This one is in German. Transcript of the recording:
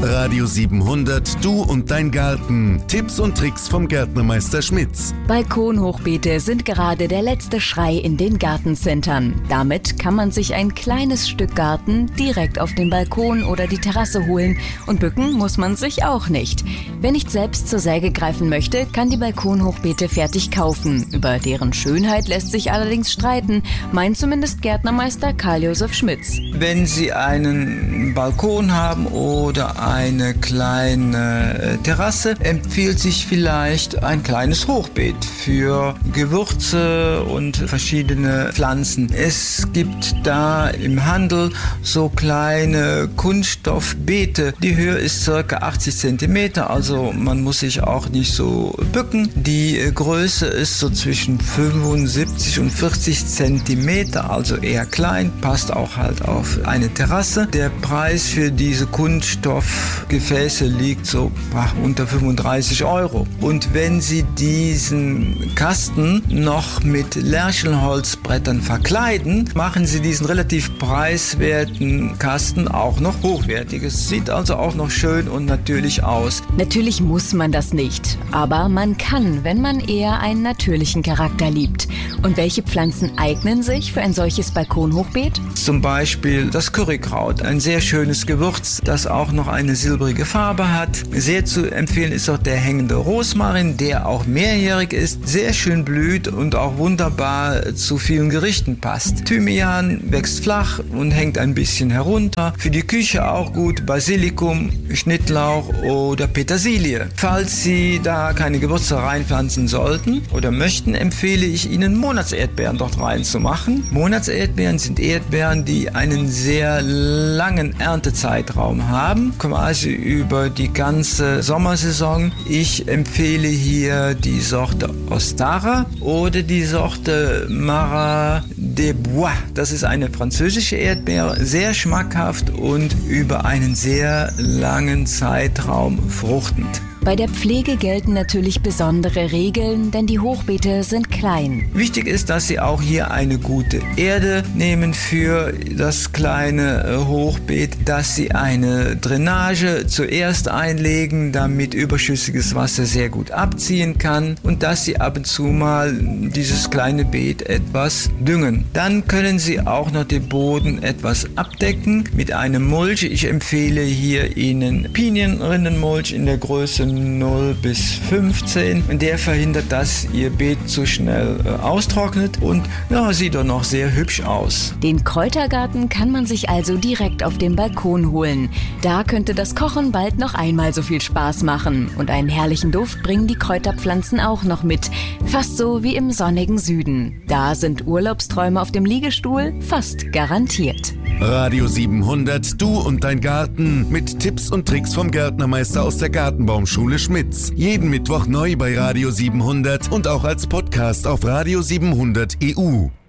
Radio 700, du und dein Garten. Tipps und Tricks vom Gärtnermeister Schmitz. Balkonhochbeete sind gerade der letzte Schrei in den Gartencentern. Damit kann man sich ein kleines Stück Garten direkt auf den Balkon oder die Terrasse holen. Und bücken muss man sich auch nicht. Wer nicht selbst zur Säge greifen möchte, kann die Balkonhochbeete fertig kaufen. Über deren Schönheit lässt sich allerdings streiten, meint zumindest Gärtnermeister Karl-Josef Schmitz. Wenn Sie einen Balkon haben oder eine kleine Terrasse, empfiehlt sich vielleicht ein kleines Hochbeet für Gewürze und verschiedene Pflanzen. Es gibt da im Handel so kleine Kunststoffbeete. Die Höhe ist ca. 80 cm, also man muss sich auch nicht so bücken. Die Größe ist so zwischen 75 und 40 cm, also eher klein, passt auch halt auf eine Terrasse. Der Preis für diese Kunststoffgefäße liegt so unter 35 €. Und wenn Sie diesen Kasten noch mit Lärchenholzbrettern verkleiden, machen Sie diesen relativ preiswerten Kasten auch noch hochwertig. Es sieht also auch noch schön und natürlich aus. Natürlich muss man das nicht, aber man kann, wenn man eher einen natürlichen Charakter liebt. Und welche Pflanzen eignen sich für ein solches Balkonhochbeet? Zum Beispiel das Currykraut, ein sehr schönes Gewürz, das auch noch eine silbrige Farbe hat. Sehr zu empfehlen ist auch der hängende Rosmarin, der auch mehrjährig ist, sehr schön blüht und auch wunderbar zu vielen Gerichten passt. Thymian wächst flach und hängt ein bisschen herunter. Für die Küche auch gut Basilikum, Schnittlauch oder Petersilie. Falls Sie da keine Gewürze reinpflanzen sollten oder möchten, empfehle ich Ihnen Monatserdbeeren dort reinzumachen. Monatserdbeeren sind Erdbeeren, die einen sehr langen Erntezeitraum haben, quasi über die ganze Sommersaison. Ich empfehle hier die Sorte Ostara oder die Sorte Marat des Bois. Das ist eine französische Erdbeere, sehr schmackhaft und über einen sehr langen Zeitraum fruchtend. Bei der Pflege gelten natürlich besondere Regeln, denn die Hochbeete sind klein. Wichtig ist, dass Sie auch hier eine gute Erde nehmen für das kleine Hochbeet, dass Sie eine Drainage zuerst einlegen, damit überschüssiges Wasser sehr gut abziehen kann und dass Sie ab und zu mal dieses kleine Beet etwas düngen. Dann können Sie auch noch den Boden etwas abdecken mit einem Mulch. Ich empfehle hier Ihnen Pinienrindenmulch in der Größe 0 bis 15 und der verhindert, dass Ihr Beet zu schnell austrocknet und sieht doch noch sehr hübsch aus. Den Kräutergarten kann man sich also direkt auf dem Balkon holen. Da könnte das Kochen bald noch einmal so viel Spaß machen und einen herrlichen Duft bringen die Kräuterpflanzen auch noch mit, fast so wie im sonnigen Süden. Da sind Urlaubsträume auf dem Liegestuhl fast garantiert. Radio 700, du und dein Garten mit Tipps und Tricks vom Gärtnermeister aus der Gartenbaumschule Schmitz. Jeden Mittwoch neu bei Radio 700 und auch als Podcast auf Radio 700 EU.